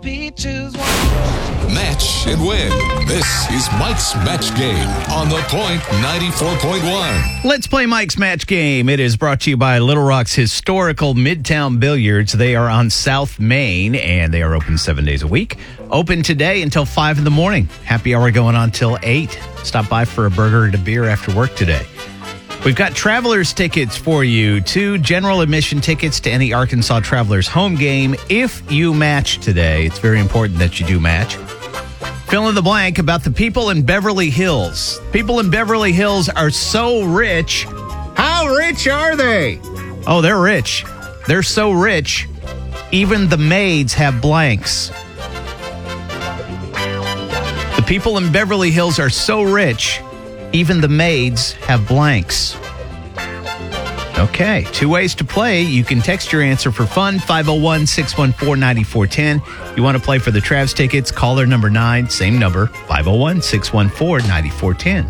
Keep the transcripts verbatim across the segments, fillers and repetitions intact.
Peaches. Match and win. This is Mike's Match Game on The Point ninety-four point one. Let's play Mike's Match Game. It is brought to you by Little Rock's historical Midtown Billiards. They are on South Main, and they are open seven days a week. Open today until five in the morning. Happy hour going on till eight. Stop by for a burger and a beer after work today. We've got Travelers tickets for you. Two general admission tickets to any Arkansas Travelers home game if you match today. It's very important that you do match. Fill in the blank about the people in Beverly Hills. People in Beverly Hills are so rich. How rich are they? Oh, they're rich. They're so rich, even the maids have blanks. The people in Beverly Hills are so rich, even the maids have blanks. Okay, two ways to play. You can text your answer for fun, five oh one, six one four, nine four one zero. You want to play for the Travs tickets, caller number nine, same number, five oh one, six one four, nine four one zero.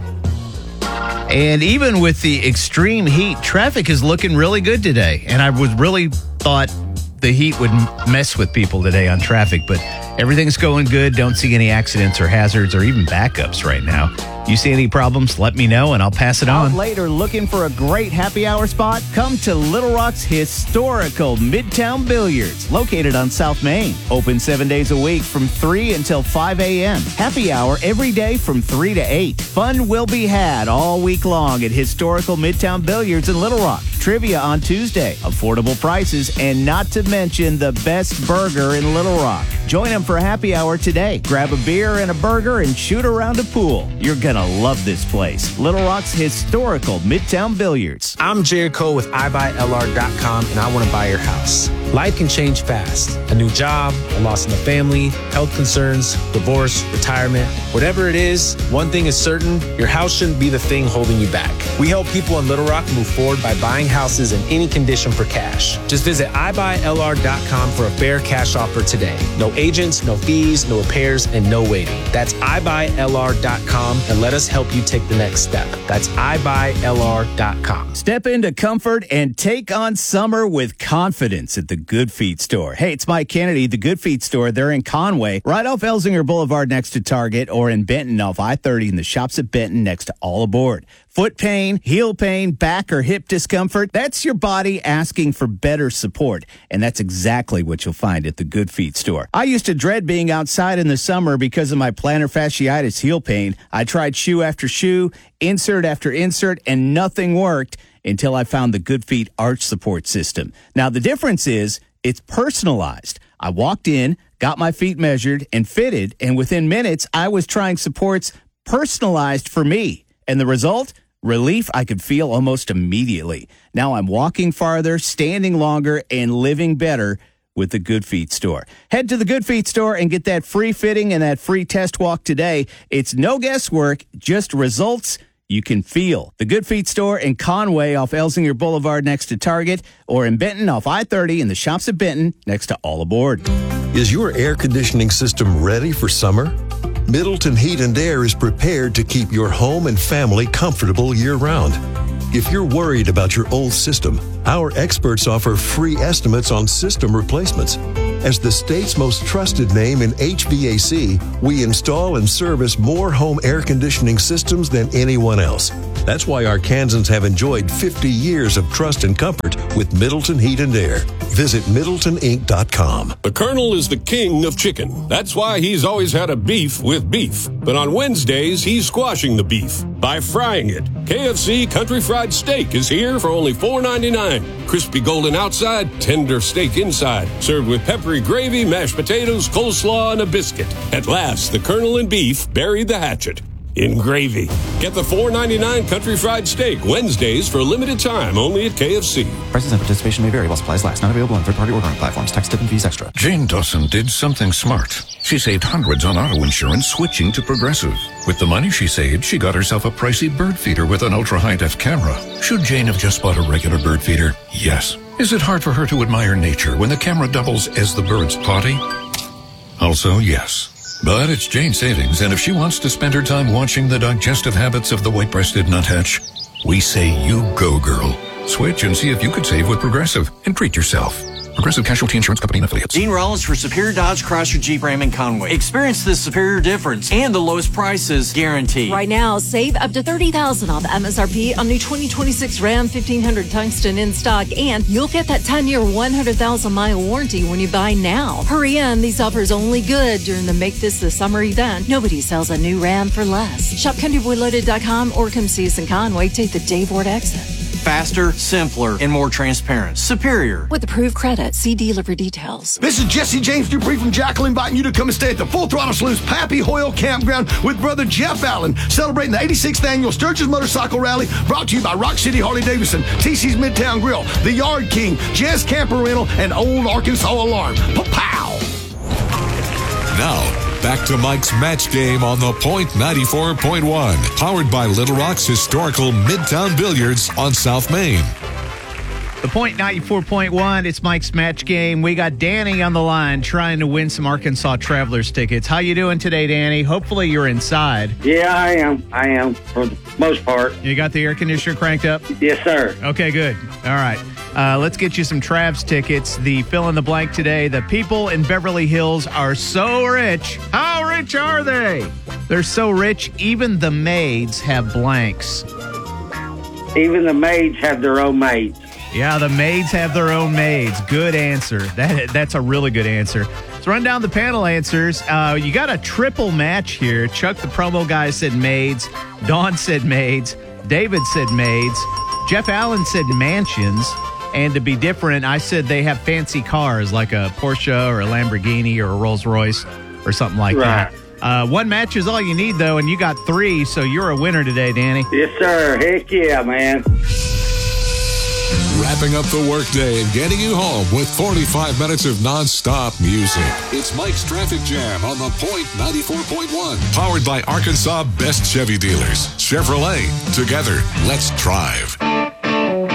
And even with the extreme heat, traffic is looking really good today. And I was really thought the heat would mess with people today on traffic, but everything's going good. Don't see any accidents or hazards or even backups right now. You see any problems, let me know, and I'll pass it on. Out later, looking for a great happy hour spot? Come to Little Rock's historical Midtown Billiards, located on South Main. Open seven days a week from three until five a.m. Happy hour every day from three to eight. Fun will be had all week long at historical Midtown Billiards in Little Rock. Trivia on Tuesday, affordable prices, and not to mention the best burger in Little Rock. Join them for a happy hour today. Grab a beer and a burger and shoot around a pool. You're going to love this place. Little Rock's historical Midtown Billiards. I'm Jared Cole with i buy L R dot com, and I want to buy your house. Life can change fast. A new job, a loss in the family, health concerns, divorce, retirement. Whatever it is, one thing is certain, your house shouldn't be the thing holding you back. We help people in Little Rock move forward by buying houses in any condition for cash. Just visit i buy L R dot com for a fair cash offer today. No agents, no fees, no repairs, and no waiting. That's i buy L R dot com, and let us help you take the next step. That's i buy L R dot com. Step into comfort and take on summer with confidence at the Good Feet store. Hey, it's Mike Kennedy, the Good Feet store. They're in Conway, right off Elsinger Boulevard next to Target, or in Benton off I thirty in the shops at Benton next to All Aboard. Foot pain, heel pain, back or hip discomfort, that's your body asking for better support. And that's exactly what you'll find at the Good Feet store. I used to dread being outside in the summer because of my plantar fasciitis heel pain. I tried shoe after shoe, insert after insert, and nothing worked until I found the Good Feet arch support system. Now, the difference is it's personalized. I walked in, got my feet measured and fitted, and within minutes, I was trying supports personalized for me. And the result? Relief I could feel almost immediately. Now I'm walking farther, standing longer, and living better with the Good Feet store. Head to the Good Feet store and get that free fitting and that free test walk today. It's no guesswork, just results you can feel. The Good Feet store in Conway off Elsinger Boulevard next to Target, or in Benton off I thirty in the shops at Benton next to All Aboard. Is your air conditioning system ready for summer? Middleton Heat and Air is prepared to keep your home and family comfortable year-round. If you're worried about your old system, our experts offer free estimates on system replacements. As the state's most trusted name in H V A C, we install and service more home air conditioning systems than anyone else. That's why Arkansans have enjoyed fifty years of trust and comfort with Middleton Heat and Air. Visit Middleton Inc dot com. The Colonel is the king of chicken. That's why he's always had a beef with beef. But on Wednesdays, he's squashing the beef by frying it. K F C Country Fried Steak is here for only four ninety-nine. Crispy golden outside, tender steak inside. Served with peppery gravy, mashed potatoes, coleslaw, and a biscuit. At last, the Colonel and beef buried the hatchet in gravy. Get the four ninety-nine Country Fried Steak Wednesdays for a limited time only at K F C. Prices and participation may vary while supplies last. Not available on third-party ordering platforms. Tax, tip, and fees extra. Jane Dawson did something smart. She saved hundreds on auto insurance switching to Progressive. With the money she saved, she got herself a pricey bird feeder with an ultra-high-def camera. Should Jane have just bought a regular bird feeder? Yes. Is it hard for her to admire nature when the camera doubles as the bird's potty? Also, yes. But it's Jane savings, and if she wants to spend her time watching the digestive habits of the white-breasted nuthatch, we say you go, girl. Switch and see if you could save with Progressive and treat yourself. Progressive Casualty Insurance Company and affiliates. Dean Rollins for Superior Dodge Chrysler Jeep Ram in Conway. Experience the superior difference and the lowest prices guaranteed. Right now, save up to thirty thousand dollars off M S R P on new twenty twenty-six Ram fifteen hundred Tungsten in stock, and you'll get that ten-year, one hundred thousand mile warranty when you buy now. Hurry in. These offers only good during the Make This the Summer event. Nobody sells a new Ram for less. Shop country boy loaded dot com or come see us in Conway. Take the Dave Ward exit. Faster, simpler, and more transparent. Superior. With approved credit, see dealer for details. This is Jesse James Dupree from Jackal, inviting you to come and stay at the Full Throttle Saloon's Pappy Hoyle Campground with brother Jeff Allen, celebrating the eighty-sixth annual Sturgis Motorcycle Rally, brought to you by Rock City Harley Davidson, T C's Midtown Grill, The Yard King, Jazz Camper Rental, and Old Arkansas Alarm. Pow! Now, back to Mike's Match Game on the Point ninety-four point one, powered by Little Rock's historical Midtown Billiards on South Main. The Point ninety-four point one, it's Mike's Match Game. We got Danny on the line trying to win some Arkansas Travelers tickets. How you doing today, Danny? Hopefully you're inside. Yeah, I am. I am, for the most part. You got the air conditioner cranked up? Yes, sir. Okay, good. All right. Uh, let's get you some Travs tickets. The fill in the blank today. The people in Beverly Hills are so rich. How rich are they? They're so rich, even the maids have blanks. Even the maids have their own maids. Yeah, the maids have their own maids. Good answer. That That's a really good answer. Let's run down the panel answers. Uh, you got a triple match here. Chuck, the promo guy, said maids. Dawn said maids. David said maids. Jeff Allen said mansions. And to be different, I said they have fancy cars like a Porsche or a Lamborghini or a Rolls Royce or something like right. that. Uh, one match is all you need, though, and you got three, so you're a winner today, Danny. Yes, sir. Heck yeah, man. Wrapping up the workday and getting you home with forty-five minutes of non-stop music. It's Mike's Traffic Jam on the Point ninety-four point one. Powered by Arkansas Best Chevy Dealers. Chevrolet. Together, let's drive.